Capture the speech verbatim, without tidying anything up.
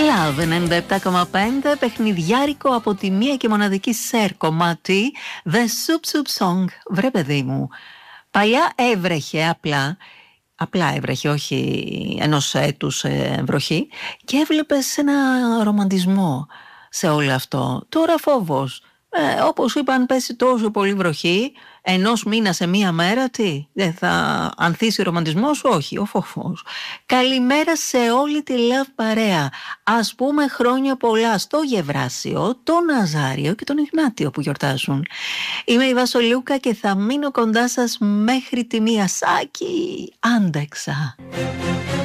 Love ενενήντα επτά κόμμα πέντε, παιχνιδιάρικο από τη μία και μοναδική σερ κομμάτι, The Soup Soup Song. Βρε παιδί μου, παλιά έβρεχε απλά, απλά έβρεχε, όχι ενός έτους ε, βροχή, και έβλεπες ένα ρομαντισμό σε όλο αυτό. Τώρα φόβος. Ε, όπως είπα, αν πέσει τόσο πολύ βροχή ενός μήνα σε μία μέρα, τι, δεν θα ανθίσει ο ρομαντισμός? Όχι, ο φόβος. Καλημέρα σε όλη τη Love παρέα. Ας πούμε χρόνια πολλά στο Γευράσιο, τον Ναζάριο και τον Ιγνάτιο που γιορτάζουν. Είμαι η Βασολιούκα και θα μείνω κοντά σας μέχρι τη μία. Σάκη, άντεξα.